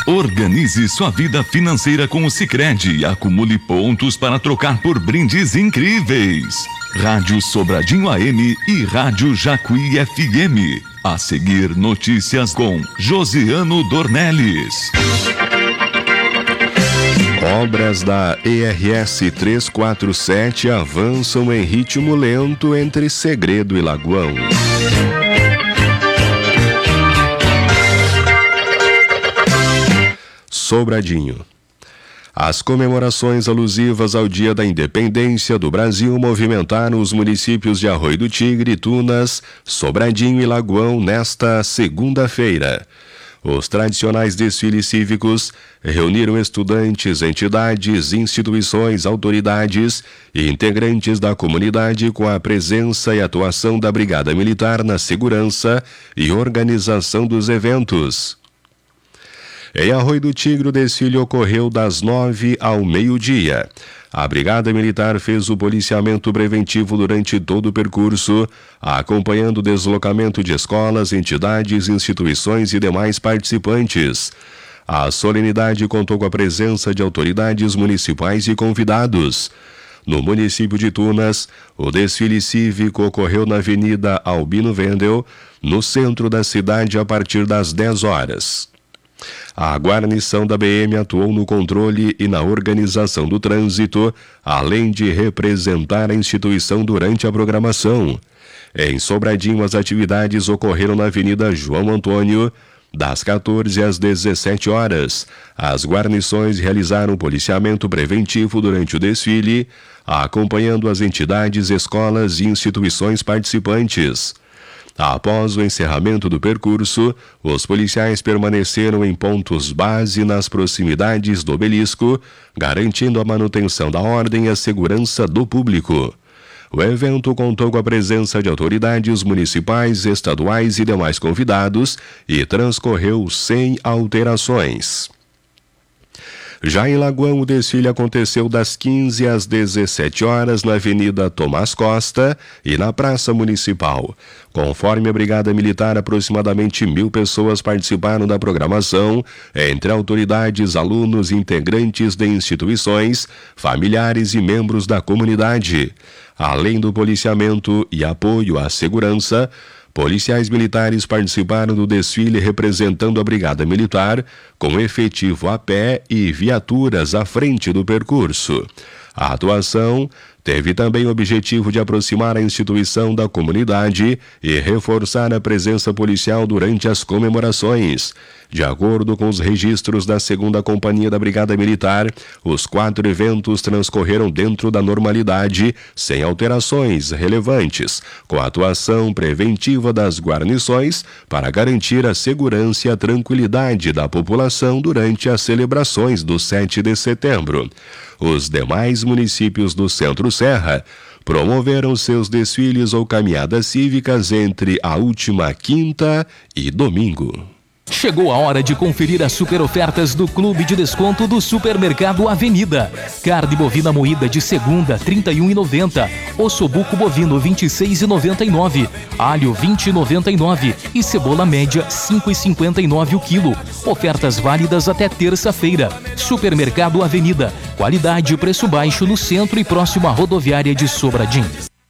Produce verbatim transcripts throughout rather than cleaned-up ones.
Organize sua vida financeira com o Sicredi e acumule pontos para trocar por brindes incríveis. Rádio Sobradinho A M e Rádio Jacuí F M. A seguir, notícias com Josiano Dornelles. Obras da E R S trezentos e quarenta e sete avançam em ritmo lento entre Segredo e Lagoão. Sobradinho. As comemorações alusivas ao Dia da Independência do Brasil movimentaram os municípios de Arroio do Tigre, Tunas, Sobradinho e Lagoão nesta segunda-feira. Os tradicionais desfiles cívicos reuniram estudantes, entidades, instituições, autoridades e integrantes da comunidade com a presença e atuação da Brigada Militar na segurança e organização dos eventos. Em Arroio do Tigre, o desfile ocorreu das nove ao meio-dia. A Brigada Militar fez o policiamento preventivo durante todo o percurso, acompanhando o deslocamento de escolas, entidades, instituições e demais participantes. A solenidade contou com a presença de autoridades municipais e convidados. No município de Tunas, o desfile cívico ocorreu na Avenida Albino Wendel, no centro da cidade, a partir das dez horas. A guarnição da B M atuou no controle e na organização do trânsito, além de representar a instituição durante a programação. Em Sobradinho, as atividades ocorreram na Avenida João Antônio, das quatorze às dezessete horas. As guarnições realizaram policiamento preventivo durante o desfile, acompanhando as entidades, escolas e instituições participantes. Após o encerramento do percurso, os policiais permaneceram em pontos base nas proximidades do obelisco, garantindo a manutenção da ordem e a segurança do público. O evento contou com a presença de autoridades municipais, estaduais e demais convidados e transcorreu sem alterações. Já em Lagoão, o desfile aconteceu das quinze às dezessete horas na Avenida Tomás Costa e na Praça Municipal. Conforme a Brigada Militar, aproximadamente mil pessoas participaram da programação, entre autoridades, alunos, integrantes de instituições, familiares e membros da comunidade. Além do policiamento e apoio à segurança, policiais militares participaram do desfile representando a Brigada Militar, com efetivo a pé e viaturas à frente do percurso. A atuação teve também o objetivo de aproximar a instituição da comunidade e reforçar a presença policial durante as comemorações. De acordo com os registros da segunda Companhia da Brigada Militar, os quatro eventos transcorreram dentro da normalidade, sem alterações relevantes, com a atuação preventiva das guarnições para garantir a segurança e a tranquilidade da população durante as celebrações do sete de setembro. Os demais municípios do Centro-Serra promoveram seus desfiles ou caminhadas cívicas entre a última quinta e domingo. Chegou a hora de conferir as super ofertas do Clube de Desconto do Supermercado Avenida. Carne bovina moída de segunda, trinta e um reais e noventa centavos. Ossobuco bovino, vinte e seis reais e noventa e nove centavos. Alho, vinte reais e noventa e nove centavos. E cebola média, cinco reais e cinquenta e nove centavos o quilo. Ofertas válidas até terça-feira. Supermercado Avenida. Qualidade e preço baixo no centro e próximo à rodoviária de Sobradinho.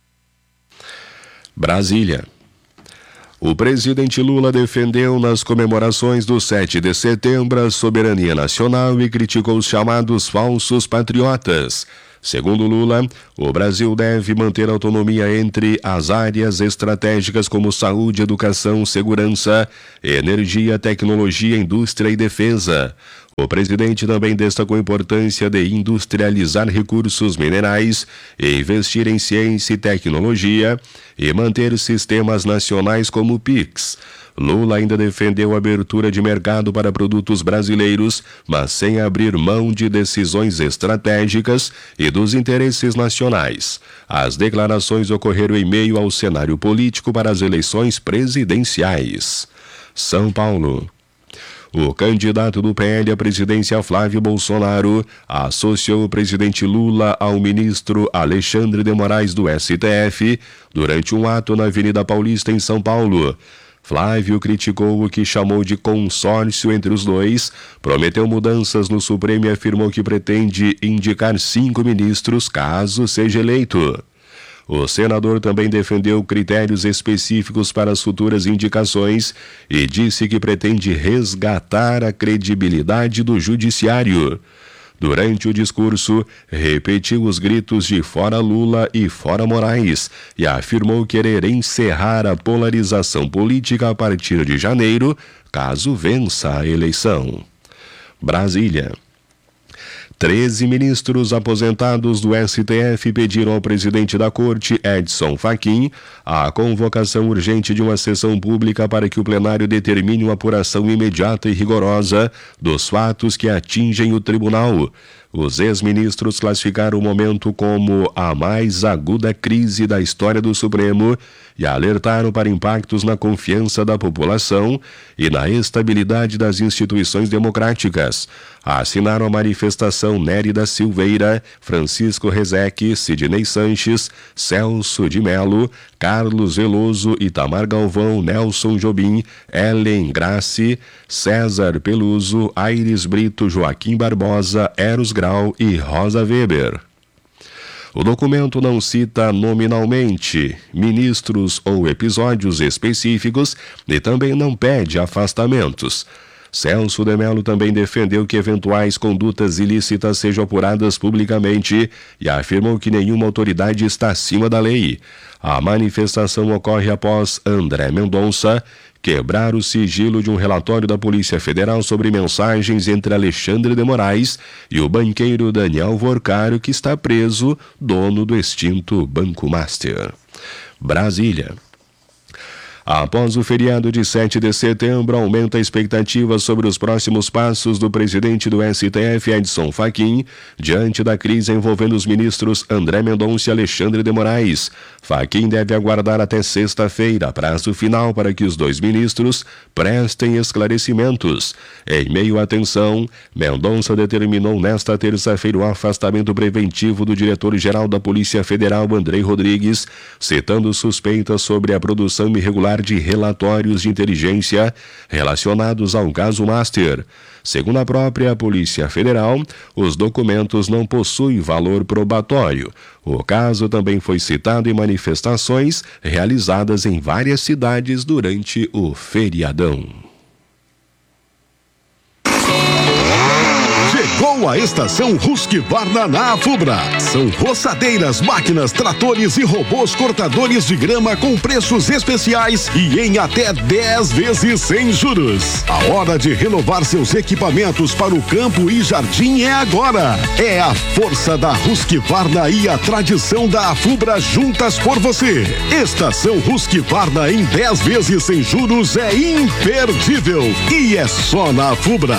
Brasília. O presidente Lula defendeu nas comemorações do sete de setembro a soberania nacional e criticou os chamados falsos patriotas. Segundo Lula, o Brasil deve manter autonomia entre as áreas estratégicas como saúde, educação, segurança, energia, tecnologia, indústria e defesa. O presidente também destacou a importância de industrializar recursos minerais, investir em ciência e tecnologia e manter sistemas nacionais como o Pix. Lula ainda defendeu a abertura de mercado para produtos brasileiros, mas sem abrir mão de decisões estratégicas e dos interesses nacionais. As declarações ocorreram em meio ao cenário político para as eleições presidenciais. São Paulo. O candidato do P L à presidência, Flávio Bolsonaro, associou o presidente Lula ao ministro Alexandre de Moraes do S T F durante um ato na Avenida Paulista, em São Paulo. Flávio criticou o que chamou de consórcio entre os dois, prometeu mudanças no Supremo e afirmou que pretende indicar cinco ministros caso seja eleito. O senador também defendeu critérios específicos para as futuras indicações e disse que pretende resgatar a credibilidade do judiciário. Durante o discurso, repetiu os gritos de fora Lula e fora Moraes e afirmou querer encerrar a polarização política a partir de janeiro, caso vença a eleição. Brasília. Treze ministros aposentados do S T F pediram ao presidente da Corte, Edson Fachin, a convocação urgente de uma sessão pública para que o plenário determine uma apuração imediata e rigorosa dos fatos que atingem o tribunal. Os ex-ministros classificaram o momento como a mais aguda crise da história do Supremo e alertaram para impactos na confiança da população e na estabilidade das instituições democráticas. Assinaram a manifestação Nery da Silveira, Francisco Rezec, Sidney Sanches, Celso de Melo, Carlos Veloso, Itamar Galvão, Nelson Jobim, Ellen Grassi, César Peluso, Aires Brito, Joaquim Barbosa, Eros Grau e Rosa Weber. O documento não cita nominalmente ministros ou episódios específicos e também não pede afastamentos. Celso de Melo também defendeu que eventuais condutas ilícitas sejam apuradas publicamente e afirmou que nenhuma autoridade está acima da lei. A manifestação ocorre após André Mendonça quebrar o sigilo de um relatório da Polícia Federal sobre mensagens entre Alexandre de Moraes e o banqueiro Daniel Vorcário, que está preso, dono do extinto Banco Master. Brasília. Após o feriado de sete de setembro, aumenta a expectativa sobre os próximos passos do presidente do S T F, Edson Fachin, diante da crise envolvendo os ministros André Mendonça e Alexandre de Moraes. Fachin deve aguardar até sexta-feira, prazo final para que os dois ministros prestem esclarecimentos. Em meio à tensão, Mendonça determinou nesta terça-feira o afastamento preventivo do diretor-geral da Polícia Federal, Andrei Rodrigues, citando suspeitas sobre a produção irregular de relatórios de inteligência relacionados ao caso Master. Segundo a própria Polícia Federal, os documentos não possuem valor probatório. O caso também foi citado em manifestações realizadas em várias cidades durante o feriadão. Chegou a estação Husqvarna na Afubra. São roçadeiras, máquinas, tratores e robôs cortadores de grama com preços especiais e em até dez vezes sem juros. A hora de renovar seus equipamentos para o campo e jardim é agora. É a força da Husqvarna e a tradição da Afubra juntas por você. Estação Husqvarna em dez vezes sem juros é imperdível e é só na Afubra.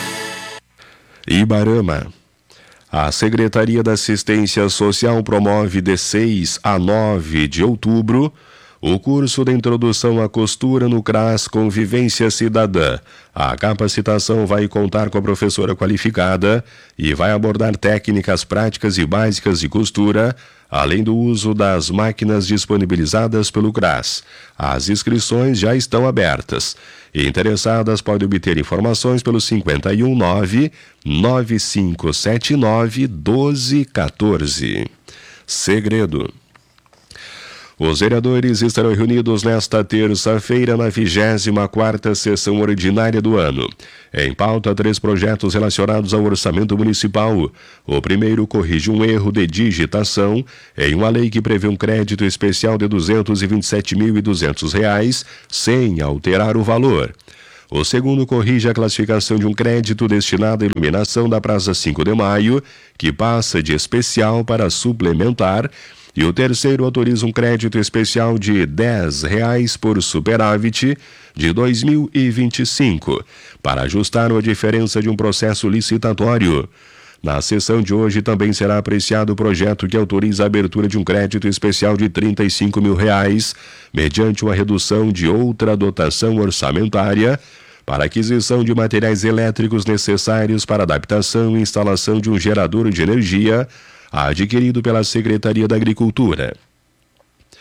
Ibarama. A Secretaria da Assistência Social promove de seis a nove de outubro o curso de Introdução à Costura no CRAS Convivência Cidadã. A capacitação vai contar com a professora qualificada e vai abordar técnicas práticas e básicas de costura, além do uso das máquinas disponibilizadas pelo CRAS. As inscrições já estão abertas. Interessadas podem obter informações pelo cinco um nove, nove cinco sete nove, um dois um quatro. Segredo. Os vereadores estarão reunidos nesta terça-feira na vigésima quarta sessão ordinária do ano. Em pauta, três projetos relacionados ao orçamento municipal. O primeiro corrige um erro de digitação em uma lei que prevê um crédito especial de duzentos e vinte e sete mil e duzentos reais, sem alterar o valor. O segundo corrige a classificação de um crédito destinado à iluminação da Praça cinco de Maio, que passa de especial para suplementar. E o terceiro autoriza um crédito especial de dez reais por superávit de dois mil e vinte e cinco, para ajustar a diferença de um processo licitatório. Na sessão de hoje também será apreciado o projeto que autoriza a abertura de um crédito especial de trinta e cinco mil reais, mediante uma redução de outra dotação orçamentária, para aquisição de materiais elétricos necessários para adaptação e instalação de um gerador de energia, adquirido pela Secretaria da Agricultura.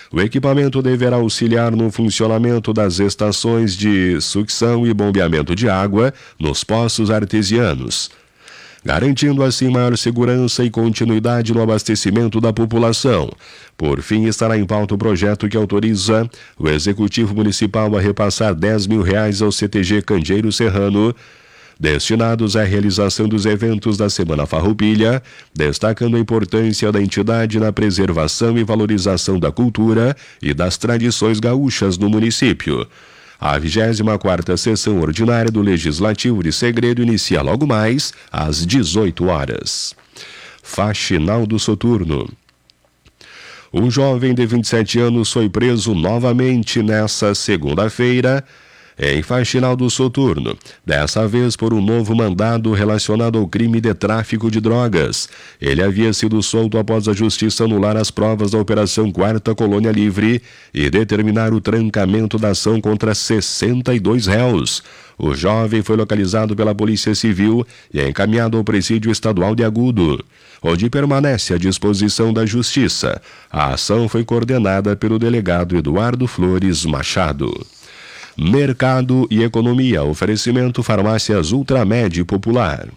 O equipamento deverá auxiliar no funcionamento das estações de sucção e bombeamento de água nos poços artesianos, garantindo assim maior segurança e continuidade no abastecimento da população. Por fim, estará em pauta o projeto que autoriza o Executivo Municipal a repassar dez mil reais ao C T G Candeeiro Serrano, destinados à realização dos eventos da Semana Farroupilha, destacando a importância da entidade na preservação e valorização da cultura e das tradições gaúchas no município. A vigésima quarta sessão ordinária do Legislativo de Segredo inicia logo mais às dezoito horas. Faxinal do Soturno. Um jovem de vinte e sete anos foi preso novamente nesta segunda-feira em Faxinal do Soturno, dessa vez por um novo mandado relacionado ao crime de tráfico de drogas. Ele havia sido solto após a Justiça anular as provas da Operação Quarta Colônia Livre e determinar o trancamento da ação contra sessenta e dois réus. O jovem foi localizado pela Polícia Civil e é encaminhado ao Presídio Estadual de Agudo, onde permanece à disposição da Justiça. A ação foi coordenada pelo delegado Eduardo Flores Machado. Mercado e Economia, oferecimento Farmácias Ultramed Popular.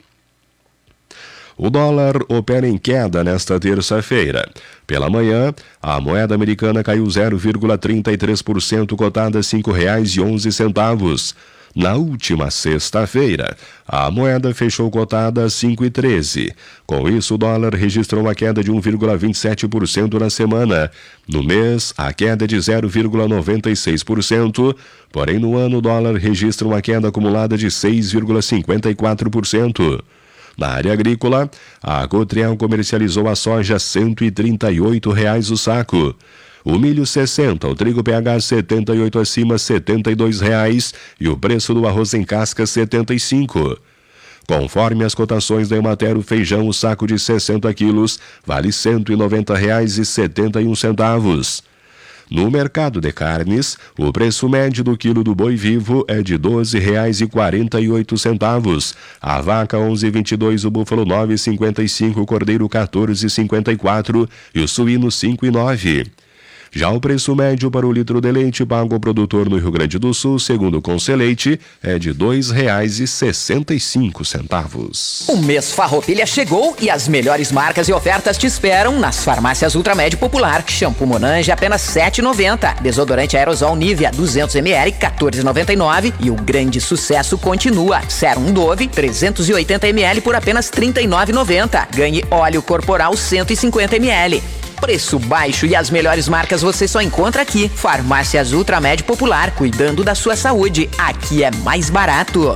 O dólar opera em queda nesta terça-feira. Pela manhã, a moeda americana caiu zero vírgula trinta e três por cento, cotada a cinco reais e onze centavos. Na última sexta-feira, a moeda fechou cotada a cinco reais e treze centavos. Com isso, o dólar registrou uma queda de um vírgula vinte e sete por cento na semana. No mês, a queda é de zero vírgula noventa e seis por cento, porém no ano o dólar registra uma queda acumulada de seis vírgula cinquenta e quatro por cento. Na área agrícola, a Cotriel comercializou a soja a cento e trinta e oito reais o saco. O milho sessenta, o trigo P H setenta e oito acima setenta e dois reais e o preço do arroz em casca setenta e cinco. Conforme as cotações da Emater, o feijão, o saco de sessenta quilos, vale cento e noventa reais e setenta e um centavos. No mercado de carnes, o preço médio do quilo do boi vivo é de doze reais e quarenta e oito centavos. A vaca onze reais e vinte e dois, o búfalo nove reais e cinquenta e cinco, o cordeiro quatorze reais e cinquenta e quatro e o suíno cinco reais e nove. Já o preço médio para o litro de leite pago ao produtor no Rio Grande do Sul, segundo o Conceleite, é de dois reais e sessenta e cinco centavos. O mês Farroupilha chegou e as melhores marcas e ofertas te esperam nas farmácias Ultramed Popular. Shampoo Monange apenas sete reais e noventa centavos. Desodorante aerosol Nivea duzentos mililitros, quatorze reais e noventa e nove centavos. E o grande sucesso continua. Serum Dove trezentos e oitenta mililitros por apenas trinta e nove reais e noventa centavos. Ganhe óleo corporal cento e cinquenta mililitros. Preço baixo e as melhores marcas você só encontra aqui. Farmácias Ultramed Popular, cuidando da sua saúde. Aqui é mais barato.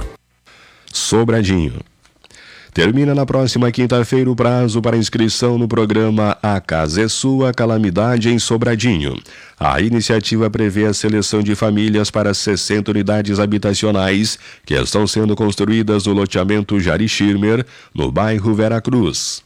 Sobradinho. Termina na próxima quinta-feira o prazo para inscrição no programa A Casa é Sua, Calamidade em Sobradinho. A iniciativa prevê a seleção de famílias para sessenta unidades habitacionais que estão sendo construídas no loteamento Jari Schirmer, no bairro Veracruz.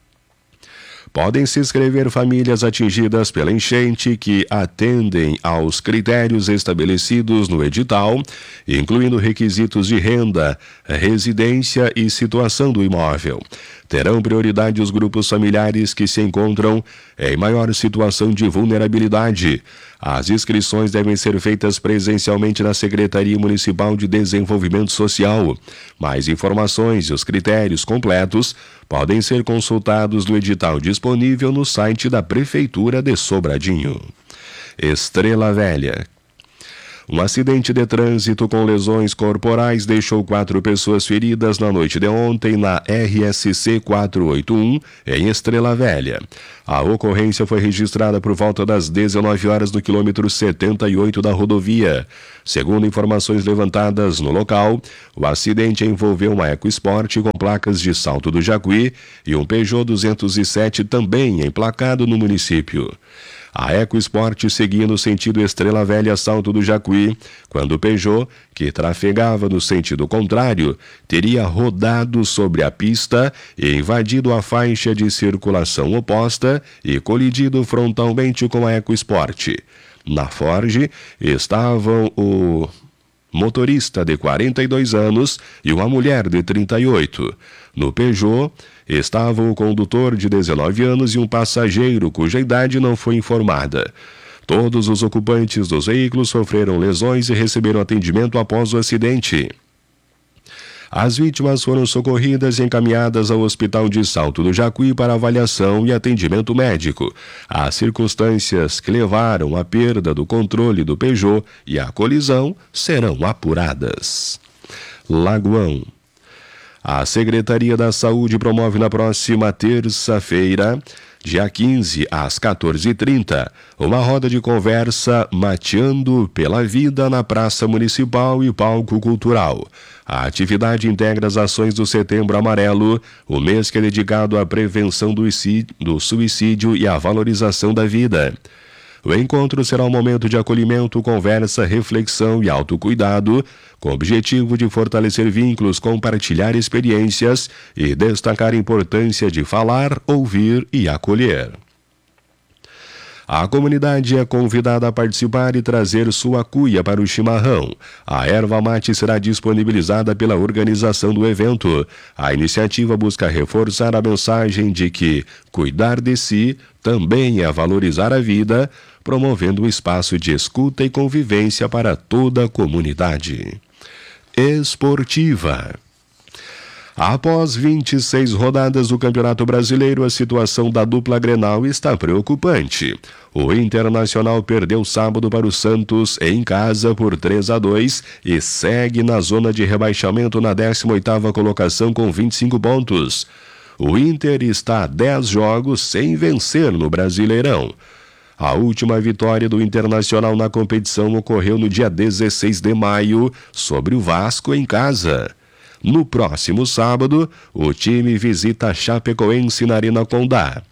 Podem se inscrever famílias atingidas pela enchente que atendem aos critérios estabelecidos no edital, incluindo requisitos de renda, residência e situação do imóvel. Terão prioridade os grupos familiares que se encontram em maior situação de vulnerabilidade. As inscrições devem ser feitas presencialmente na Secretaria Municipal de Desenvolvimento Social. Mais informações e os critérios completos podem ser consultados no edital disponível no site da Prefeitura de Sobradinho. Estrela Velha. Um acidente de trânsito com lesões corporais deixou quatro pessoas feridas na noite de ontem na R S C quatrocentos e oitenta e um, em Estrela Velha. A ocorrência foi registrada por volta das dezenove horas no quilômetro setenta e oito da rodovia. Segundo informações levantadas no local, o acidente envolveu uma EcoSport com placas de Salto do Jacuí e um Peugeot duzentos e sete também emplacado no município. A EcoSport seguia no sentido Estrela Velha Salto do Jacuí, quando o Peugeot, que trafegava no sentido contrário, teria rodado sobre a pista e invadido a faixa de circulação oposta e colidido frontalmente com a EcoSport. Na Ford estavam o motorista de quarenta e dois anos e uma mulher de trinta e oito. No Peugeot estavam o condutor de dezenove anos e um passageiro cuja idade não foi informada. Todos os ocupantes dos veículos sofreram lesões e receberam atendimento após o acidente. As vítimas foram socorridas e encaminhadas ao Hospital de Salto do Jacuí para avaliação e atendimento médico. As circunstâncias que levaram à perda do controle do Peugeot e à colisão serão apuradas. Lagoão. A Secretaria da Saúde promove na próxima terça-feira, dia quinze, às quatorze e trinta, uma roda de conversa Mateando pela Vida na Praça Municipal e Palco Cultural. A atividade integra as ações do Setembro Amarelo, o mês que é dedicado à prevenção do suicídio e à valorização da vida. O encontro será um momento de acolhimento, conversa, reflexão e autocuidado, com o objetivo de fortalecer vínculos, compartilhar experiências e destacar a importância de falar, ouvir e acolher. A comunidade é convidada a participar e trazer sua cuia para o chimarrão. A erva mate será disponibilizada pela organização do evento. A iniciativa busca reforçar a mensagem de que cuidar de si também é valorizar a vida, promovendo um espaço de escuta e convivência para toda a comunidade. Esportiva. Após vinte e seis rodadas do Campeonato Brasileiro, a situação da dupla Grenal está preocupante. O Internacional perdeu sábado para o Santos em casa por três a dois e segue na zona de rebaixamento na décima oitava colocação com vinte e cinco pontos. O Inter está a dez jogos sem vencer no Brasileirão. A última vitória do Internacional na competição ocorreu no dia dezesseis de maio sobre o Vasco em casa. No próximo sábado, o time visita a Chapecoense na Arena Condá.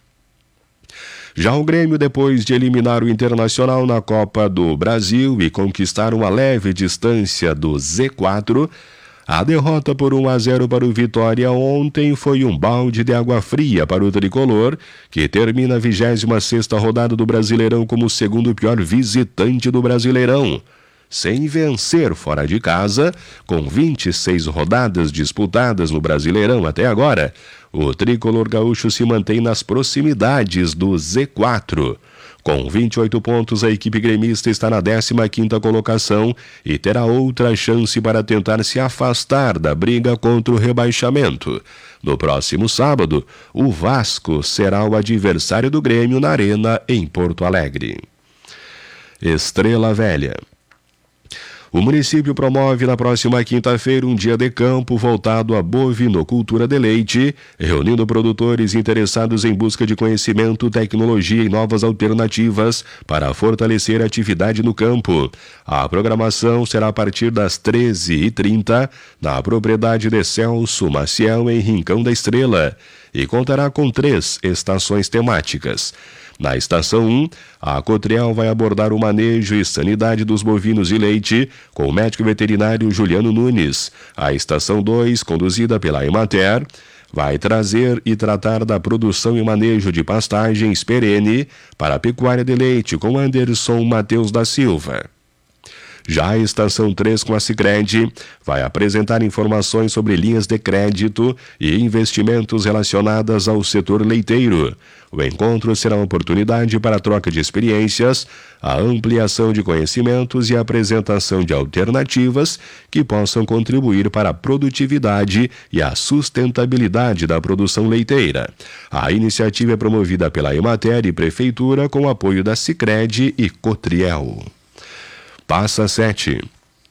Já o Grêmio, depois de eliminar o Internacional na Copa do Brasil e conquistar uma leve distância do Z quatro, a derrota por um a zero para o Vitória ontem foi um balde de água fria para o tricolor, que termina a vigésima sexta rodada do Brasileirão como o segundo pior visitante do Brasileirão. Sem vencer fora de casa, com vinte e seis rodadas disputadas no Brasileirão até agora, o tricolor gaúcho se mantém nas proximidades do Z quatro. Com vinte e oito pontos, a equipe gremista está na décima quinta colocação e terá outra chance para tentar se afastar da briga contra o rebaixamento. No próximo sábado, o Vasco será o adversário do Grêmio na Arena, em Porto Alegre. Estrela Velha. O município promove na próxima quinta-feira um dia de campo voltado à bovinocultura de leite, reunindo produtores interessados em busca de conhecimento, tecnologia e novas alternativas para fortalecer a atividade no campo. A programação será a partir das treze e trinta na propriedade de Celso Maciel, em Rincão da Estrela, e contará com três estações temáticas. Na estação um, a Cotriel vai abordar o manejo e sanidade dos bovinos de leite com o médico veterinário Juliano Nunes. A estação dois, conduzida pela Emater, vai trazer e tratar da produção e manejo de pastagens perene para a pecuária de leite com Anderson Matheus da Silva. Já a estação três, com a Sicredi, vai apresentar informações sobre linhas de crédito e investimentos relacionadas ao setor leiteiro. O encontro será uma oportunidade para a troca de experiências, a ampliação de conhecimentos e a apresentação de alternativas que possam contribuir para a produtividade e a sustentabilidade da produção leiteira. A iniciativa é promovida pela Emater e Prefeitura com o apoio da Sicredi e Cotriel. Passa sete.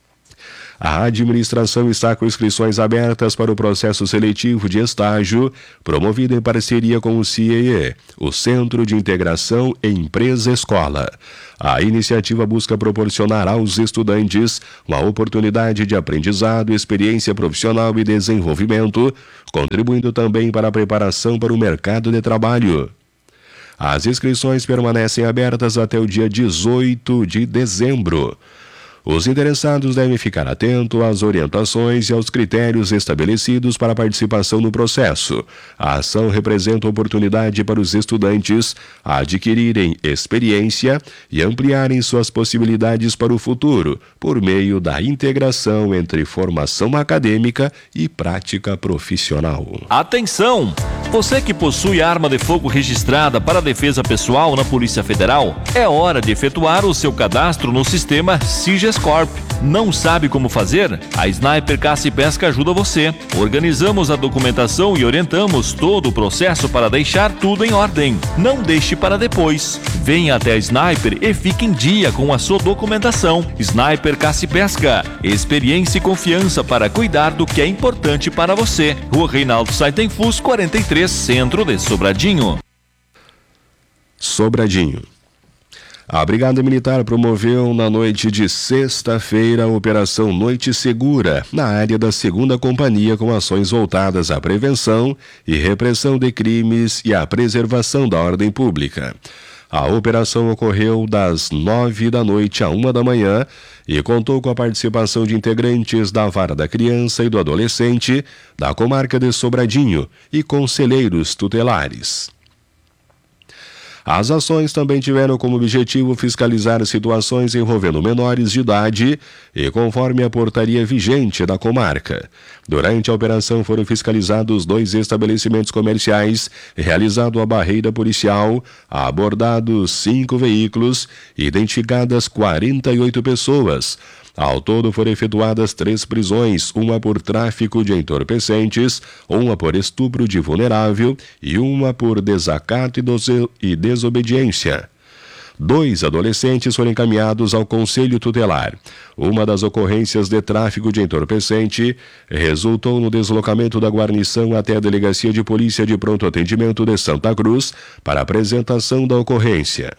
A administração está com inscrições abertas para o processo seletivo de estágio, promovido em parceria com o C I E, o Centro de Integração Empresa-Escola. A iniciativa busca proporcionar aos estudantes uma oportunidade de aprendizado, experiência profissional e desenvolvimento, contribuindo também para a preparação para o mercado de trabalho. As inscrições permanecem abertas até o dia dezoito de dezembro. Os interessados devem ficar atentos às orientações e aos critérios estabelecidos para a participação no processo. A ação representa oportunidade para os estudantes adquirirem experiência e ampliarem suas possibilidades para o futuro, por meio da integração entre formação acadêmica e prática profissional. Atenção! Você que possui arma de fogo registrada para defesa pessoal na Polícia Federal, é hora de efetuar o seu cadastro no sistema SIGESCorp. Não sabe como fazer? A Sniper Caça e Pesca ajuda você. Organizamos a documentação e orientamos todo o processo para deixar tudo em ordem. Não deixe para depois. Venha até a Sniper e fique em dia com a sua documentação. Sniper Caça e Pesca. Experiência e confiança para cuidar do que é importante para você. Rua Reinaldo Saitenfus, quarenta e três, Centro de Sobradinho. Sobradinho. A Brigada Militar promoveu na noite de sexta-feira a Operação Noite Segura, na área da segunda Companhia, com ações voltadas à prevenção e repressão de crimes e à preservação da ordem pública. A operação ocorreu das nove da noite à uma da manhã e contou com a participação de integrantes da Vara da Criança e do Adolescente, da comarca de Sobradinho e conselheiros tutelares. As ações também tiveram como objetivo fiscalizar situações envolvendo menores de idade e conforme a portaria vigente da comarca. Durante a operação foram fiscalizados dois estabelecimentos comerciais, realizado a barreira policial, abordados cinco veículos, identificadas quarenta e oito pessoas. Ao todo foram efetuadas três prisões, uma por tráfico de entorpecentes, uma por estupro de vulnerável e uma por desacato e desobediência. Dois adolescentes foram encaminhados ao Conselho Tutelar. Uma das ocorrências de tráfico de entorpecente resultou no deslocamento da guarnição até a Delegacia de Polícia de Pronto Atendimento de Santa Cruz para apresentação da ocorrência.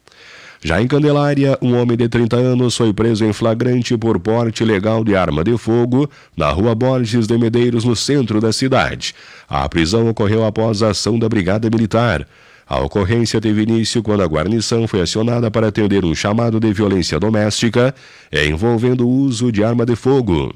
Já em Candelária, um homem de trinta anos foi preso em flagrante por porte ilegal de arma de fogo na Rua Borges de Medeiros, no centro da cidade. A prisão ocorreu após a ação da Brigada Militar. A ocorrência teve início quando a guarnição foi acionada para atender um chamado de violência doméstica envolvendo o uso de arma de fogo.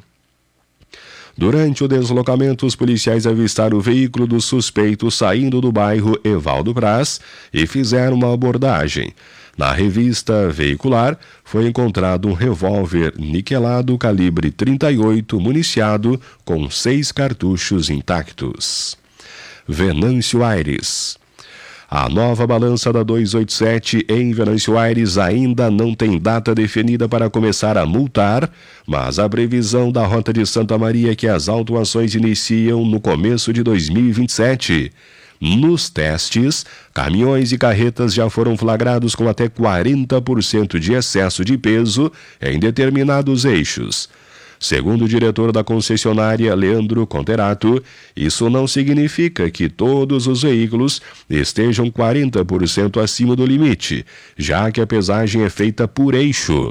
Durante o deslocamento, os policiais avistaram o veículo do suspeito saindo do bairro Evaldo Braz e fizeram uma abordagem. Na revista veicular, foi encontrado um revólver niquelado calibre trinta e oito municiado com seis cartuchos intactos. Venâncio Aires. A nova balança da duzentos e oitenta e sete em Venâncio Aires ainda não tem data definida para começar a multar, mas a previsão da Rota de Santa Maria é que as autuações iniciam no começo de dois mil e vinte e sete. Nos testes, caminhões e carretas já foram flagrados com até quarenta por cento de excesso de peso em determinados eixos. Segundo o diretor da concessionária, Leandro Conterato, isso não significa que todos os veículos estejam quarenta por cento acima do limite, já que a pesagem é feita por eixo.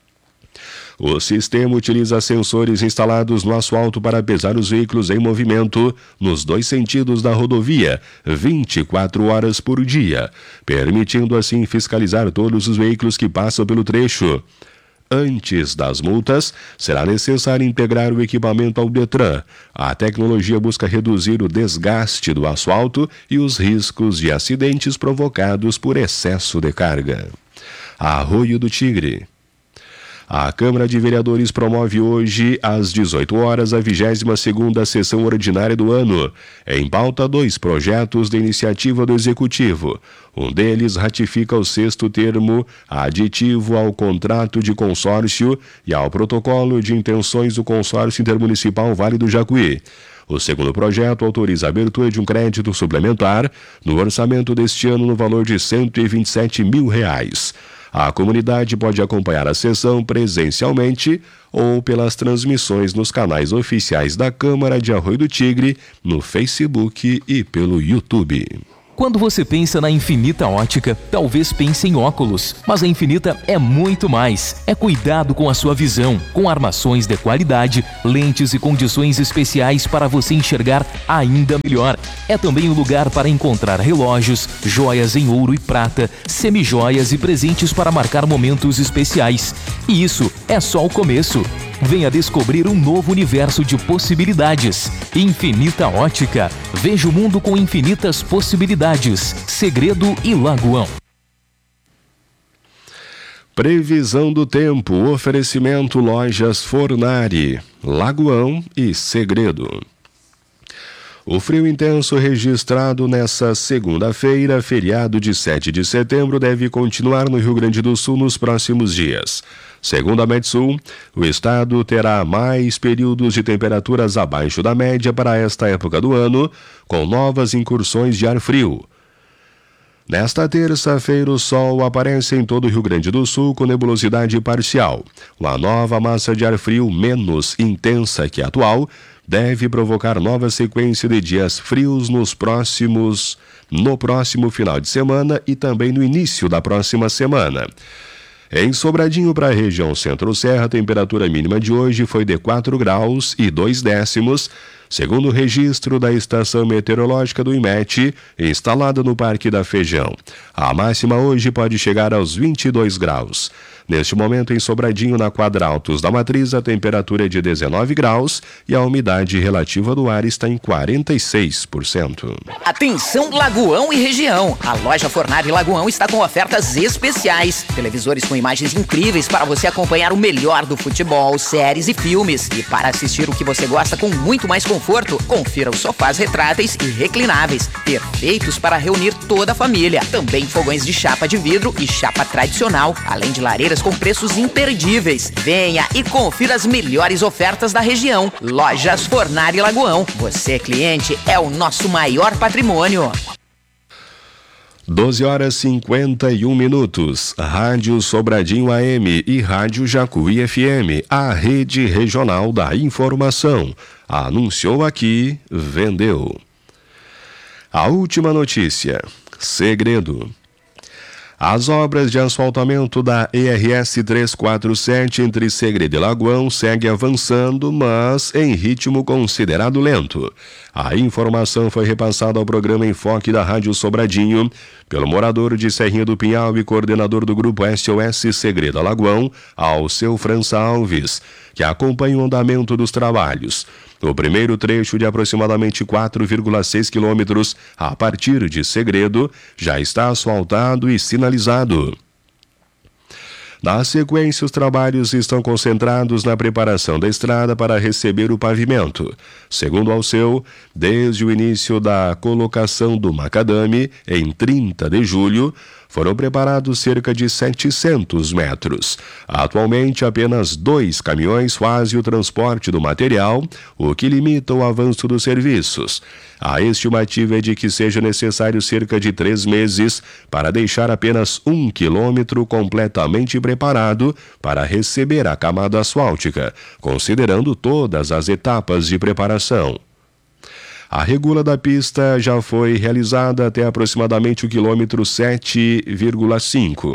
O sistema utiliza sensores instalados no asfalto para pesar os veículos em movimento nos dois sentidos da rodovia, vinte e quatro horas por dia, permitindo assim fiscalizar todos os veículos que passam pelo trecho. Antes das multas, será necessário integrar o equipamento ao Detran. A tecnologia busca reduzir o desgaste do asfalto e os riscos de acidentes provocados por excesso de carga. Arroio do Tigre. A Câmara de Vereadores promove hoje, às dezoito horas, a vigésima segunda sessão ordinária do ano. Em pauta, dois projetos de iniciativa do Executivo. Um deles ratifica o sexto termo aditivo ao contrato de consórcio e ao protocolo de intenções do consórcio intermunicipal Vale do Jacuí. O segundo projeto autoriza a abertura de um crédito suplementar no orçamento deste ano no valor de cento e vinte e sete mil reais. A comunidade pode acompanhar a sessão presencialmente ou pelas transmissões nos canais oficiais da Câmara de Arroio do Tigre, no Facebook e pelo YouTube. Quando você pensa na Infinita Ótica, talvez pense em óculos, mas a Infinita é muito mais. É cuidado com a sua visão, com armações de qualidade, lentes e condições especiais para você enxergar ainda melhor. É também o lugar para encontrar relógios, joias em ouro e prata, semijoias e presentes para marcar momentos especiais. E isso é só o começo. Venha descobrir um novo universo de possibilidades. Infinita Ótica. Veja o mundo com infinitas possibilidades. Segredo e Lagoão. Previsão do tempo. Oferecimento Lojas Fornari, Lagoão e Segredo. O frio intenso registrado nesta segunda-feira, feriado de sete de setembro, deve continuar no Rio Grande do Sul nos próximos dias. Segundo a Metsul, o estado terá mais períodos de temperaturas abaixo da média para esta época do ano, com novas incursões de ar frio. Nesta terça-feira, o sol aparece em todo o Rio Grande do Sul com nebulosidade parcial. Uma nova massa de ar frio menos intensa que a atual deve provocar nova sequência de dias frios nos próximos, no próximo final de semana e também no início da próxima semana. Em Sobradinho, para a região Centro-Serra, a temperatura mínima de hoje foi de quatro graus e dois décimos, segundo o registro da Estação Meteorológica do IMET, instalada no Parque da Feijão. A máxima hoje pode chegar aos vinte e dois graus. Neste momento, em Sobradinho, na Quadraltos da Matriz, a temperatura é de dezenove graus e a umidade relativa do ar está em quarenta e seis por cento. Atenção Lagoão e região. A loja Fornari Lagoão está com ofertas especiais. Televisores com imagens incríveis para você acompanhar o melhor do futebol, séries e filmes. E para assistir o que você gosta com muito mais conforto, confira os sofás retráteis e reclináveis, perfeitos para reunir toda a família. Também fogões de chapa de vidro e chapa tradicional, além de lareiras com preços imperdíveis. Venha e confira as melhores ofertas da região. Lojas Fornari Lagoão. Você, cliente, é o nosso maior patrimônio. doze horas e cinquenta e um minutos. Rádio Sobradinho A M e Rádio Jacuí F M, a rede regional da informação. Anunciou aqui, vendeu. A última notícia. Segredo. As obras de asfaltamento da E R S trezentos e quarenta e sete entre Segredo e Lagoão seguem avançando, mas em ritmo considerado lento. A informação foi repassada ao programa Enfoque da Rádio Sobradinho pelo morador de Serrinha do Pinhal e coordenador do grupo S O S Segredo Lagoão, Alceu França Alves, que acompanha o andamento dos trabalhos. O primeiro trecho, de aproximadamente quatro vírgula seis quilômetros a partir de Segredo, já está asfaltado e sinalizado. Na sequência, os trabalhos estão concentrados na preparação da estrada para receber o pavimento. Segundo Alceu, desde o início da colocação do macadame, em trinta de julho, foram preparados cerca de setecentos metros. Atualmente, apenas dois caminhões fazem o transporte do material, o que limita o avanço dos serviços. A estimativa é de que seja necessário cerca de três meses para deixar apenas um quilômetro completamente preparado para receber a camada asfáltica, considerando todas as etapas de preparação. A regula da pista já foi realizada até aproximadamente o quilômetro sete vírgula cinco.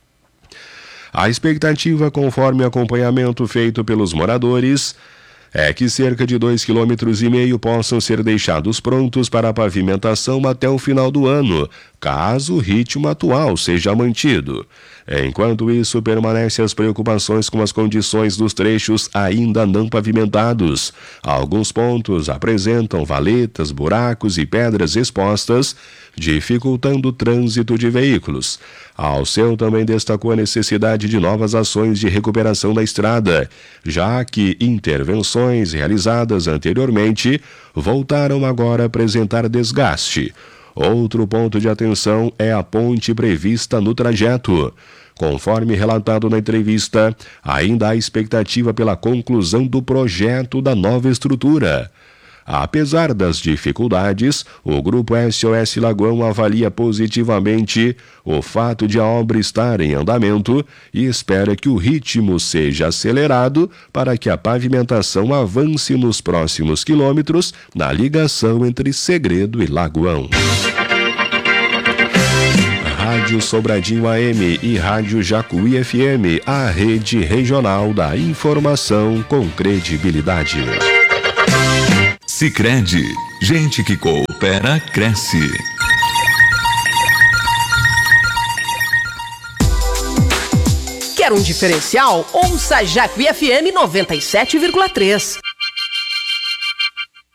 A expectativa, conforme acompanhamento feito pelos moradores, é que cerca de dois quilômetros e meio possam ser deixados prontos para a pavimentação até o final do ano, caso o ritmo atual seja mantido. Enquanto isso, permanecem as preocupações com as condições dos trechos ainda não pavimentados. Alguns pontos apresentam valetas, buracos e pedras expostas, dificultando o trânsito de veículos. Alceu também destacou a necessidade de novas ações de recuperação da estrada, já que intervenções realizadas anteriormente voltaram agora a apresentar desgaste. Outro ponto de atenção é a ponte prevista no trajeto. Conforme relatado na entrevista, ainda há expectativa pela conclusão do projeto da nova estrutura. Apesar das dificuldades, o Grupo S O S Lagoão avalia positivamente o fato de a obra estar em andamento e espera que o ritmo seja acelerado para que a pavimentação avance nos próximos quilômetros na ligação entre Segredo e Lagoão. Rádio Sobradinho A M e Rádio Jacuí F M, a rede regional da informação com credibilidade. Sicredi, gente que coopera, cresce. Quer um diferencial? Ouça Jacuí F M noventa e sete vírgula três.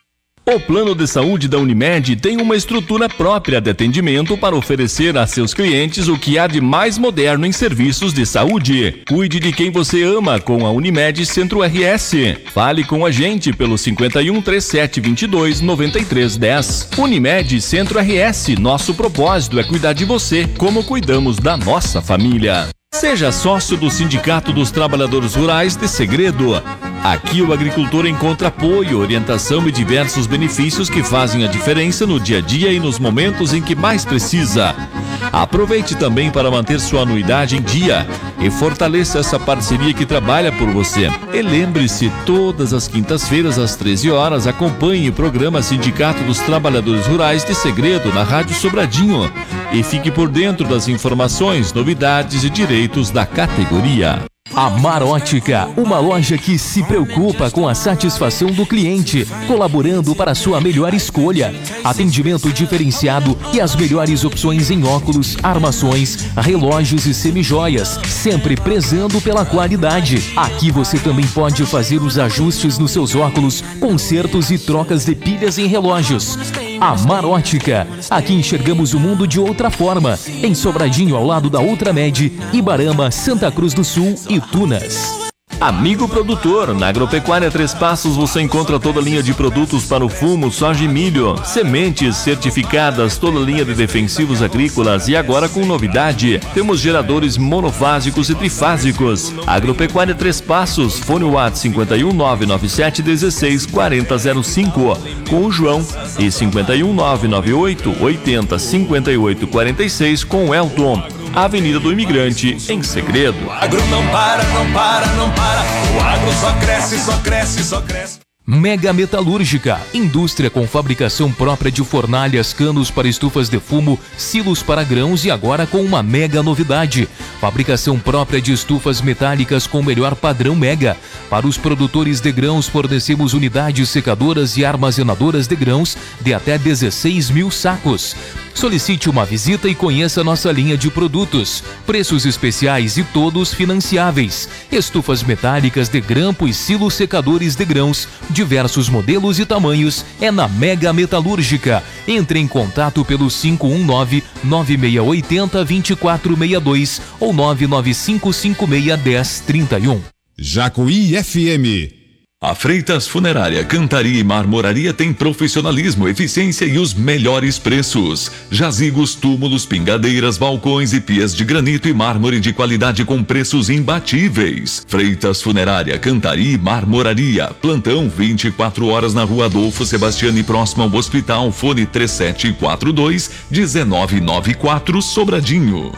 O plano de saúde da Unimed tem uma estrutura própria de atendimento para oferecer a seus clientes o que há de mais moderno em serviços de saúde. Cuide de quem você ama com a Unimed Centro R S. Fale com a gente pelo cinquenta e um, trinta e sete, vinte e dois, noventa e três, dez. Unimed Centro R S. Nosso propósito é cuidar de você como cuidamos da nossa família. Seja sócio do Sindicato dos Trabalhadores Rurais de Segredo. Aqui o agricultor encontra apoio, orientação e diversos benefícios que fazem a diferença no dia a dia e nos momentos em que mais precisa. Aproveite também para manter sua anuidade em dia e fortaleça essa parceria que trabalha por você. E lembre-se, todas as quintas-feiras às treze horas, acompanhe o programa Sindicato dos Trabalhadores Rurais de Segredo na Rádio Sobradinho e fique por dentro das informações, novidades e direitos da categoria. A Marótica, uma loja que se preocupa com a satisfação do cliente, colaborando para a sua melhor escolha. Atendimento diferenciado e as melhores opções em óculos, armações, relógios e semijoias, sempre prezando pela qualidade. Aqui você também pode fazer os ajustes nos seus óculos, consertos e trocas de pilhas em relógios. A Marótica, aqui enxergamos o mundo de outra forma. Em Sobradinho, ao lado da Ultramed, Ibarama, Santa Cruz do Sul e Tunas. Amigo produtor, na Agropecuária Três Passos você encontra toda a linha de produtos para o fumo, soja e milho, sementes certificadas, toda a linha de defensivos agrícolas e agora com novidade, temos geradores monofásicos e trifásicos. Agropecuária Três Passos, fone WhatsApp cinquenta e um, nove nove sete, dezesseis, quarenta, zero cinco com o João e cinquenta e um, nove nove oito, oitenta, cinquenta e oito, quarenta e seis com o Elton. Avenida do Imigrante, em Segredo. O agro não para, não para, não para. O agro só cresce, só cresce, só cresce. Mega Metalúrgica, indústria com fabricação própria de fornalhas, canos para estufas de fumo, silos para grãos e agora com uma mega novidade. Fabricação própria de estufas metálicas com melhor padrão Mega. Para os produtores de grãos fornecemos unidades secadoras e armazenadoras de grãos de até dezesseis mil sacos. Solicite uma visita e conheça nossa linha de produtos. Preços especiais e todos financiáveis. Estufas metálicas de grampo e silos secadores de grãos, diversos modelos e tamanhos, é na Mega Metalúrgica. Entre em contato pelo cinco um nove, nove seis oito zero, dois quatro seis dois ou nove nove cinco cinco seis, um zero três um. Jacuí F M. A Freitas Funerária, Cantaria e Marmoraria tem profissionalismo, eficiência e os melhores preços. Jazigos, túmulos, pingadeiras, balcões e pias de granito e mármore de qualidade com preços imbatíveis. Freitas Funerária, Cantaria e Marmoraria. Plantão vinte e quatro horas na Rua Adolfo Sebastiani, próximo ao hospital. Fone três sete quatro dois, um nove nove quatro, Sobradinho.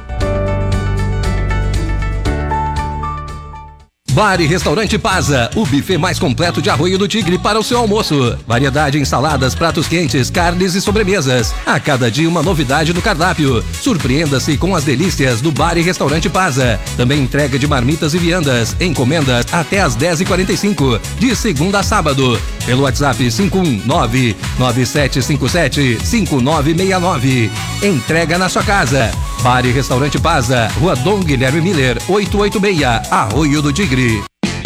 Bar e Restaurante Paza, o buffet mais completo de Arroio do Tigre para o seu almoço. Variedade em saladas, pratos quentes, carnes e sobremesas. A cada dia uma novidade no cardápio. Surpreenda-se com as delícias do Bar e Restaurante Paza. Também entrega de marmitas e viandas. Encomendas até às dez e quarenta e cinco, de segunda a sábado. Pelo WhatsApp cinco um nove, nove sete cinco sete, cinco nove seis nove. Entrega na sua casa. Bar e Restaurante Paza, Rua Dom Guilherme Miller, oitocentos e oitenta e seis, Arroio do Tigre.